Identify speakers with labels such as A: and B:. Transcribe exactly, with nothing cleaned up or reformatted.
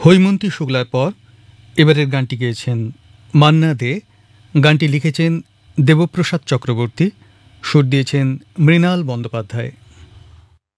A: হৈমন্তী শুক্লার পর এবারের গানটি গেয়েছেন মান্না দে। গানটি লিখেছেন দেবপ্রসাদ চক্রবর্তী, সুর দিয়েছেন মৃণাল বন্দ্যোপাধ্যায়।